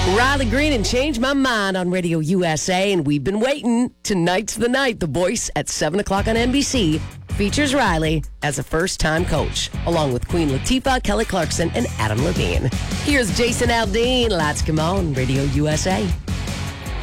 Riley Green and Change My Mind on Radio USA, and we've been waiting. Tonight's the night. The Voice at 7 o'clock on NBC features Riley as a first-time coach, along with Queen Latifah, Kelly Clarkson, and Adam Levine. Here's Jason Aldean. Lights come on, Radio USA.